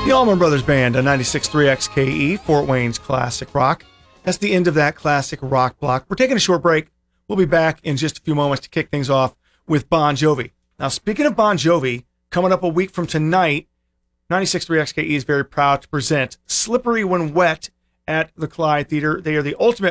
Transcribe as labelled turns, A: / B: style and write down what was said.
A: The Allman Brothers Band on 96.3 XKE, Fort Wayne's Classic Rock. That's the end of that classic rock block. We're taking a short break. We'll be back in just a few moments to kick things off with Bon Jovi. Now, speaking of Bon Jovi, coming up a week from tonight, 96.3 XKE is very proud to present Slippery When Wet at the Clyde Theater. They are the ultimate